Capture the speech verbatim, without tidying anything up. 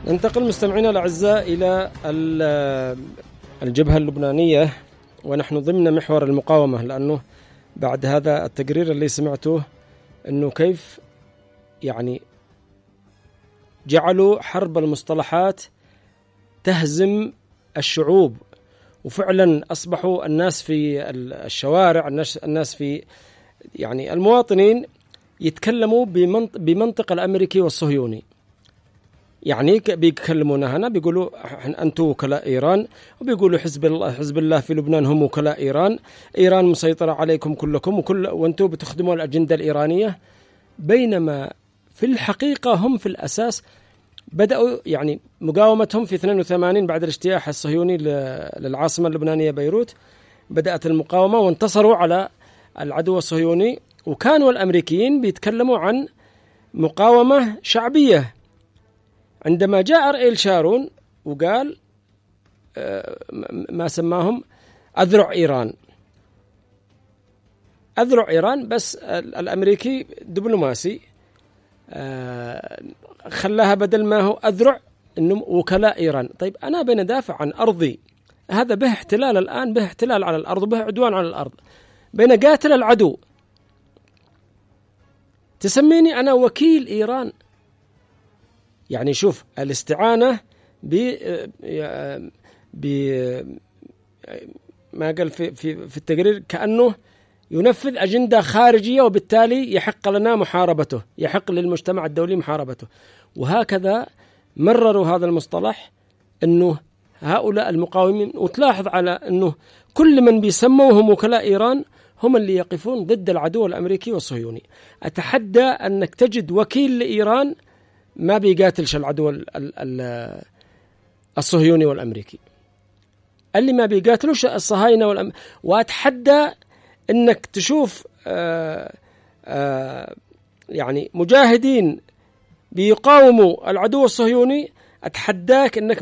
ننتقل مستمعينا الأعزاء إلى الجبهة اللبنانية ونحن ضمن محور المقاومة، لأنه بعد هذا التقرير اللي سمعته أنه كيف يعني جعلوا حرب المصطلحات تهزم الشعوب، وفعلا أصبحوا الناس في الشوارع، الناس في يعني المواطنين يتكلموا بمنطق الأمريكي والصهيوني. يعني بيكلمونا هنا بيقولوا أنتم وكلاء إيران، وبيقولوا حزب الله حزب الله في لبنان هم وكلاء إيران، إيران مسيطرة عليكم كلكم وكل وأنتم بتخدموا الأجندة الإيرانية، بينما في الحقيقة هم في الأساس بدأوا يعني مقاومتهم في اثنين وثمانين بعد الاجتياح الصهيوني للعاصمة اللبنانية بيروت. بدأت المقاومة وانتصروا على العدو الصهيوني، وكانوا الأمريكيين بيتكلموا عن مقاومة شعبية. عندما جاء أريل شارون وقال ما سماهم أذرع إيران، أذرع إيران، بس الأمريكي دبلوماسي خلاها بدل ما هو أذرع إنه وكلاء إيران. طيب أنا بندافع عن أرضي، هذا به احتلال الآن، به احتلال على الأرض وبه عدوان على الأرض، بين قاتل العدو تسميني أنا وكيل إيران. يعني شوف الاستعانة ب ب ما قال في في في التقرير كأنه ينفذ أجندة خارجية، وبالتالي يحق لنا محاربته، يحق للمجتمع الدولي محاربته. وهكذا مرروا هذا المصطلح أنه هؤلاء المقاومين، وتلاحظ على أنه كل من بيسموهم وكلاء إيران هم اللي يقفون ضد العدو الأمريكي والصهيوني. أتحدى أنك تجد وكيل لإيران ما بيقاتلش العدو الصهيوني والأمريكي، اللي ما بيقاتلوش الصهاينة والأم... وأتحدى أنك تشوف آآ آآ يعني مجاهدين بيقاوموا العدو الصهيوني، أتحداك أنك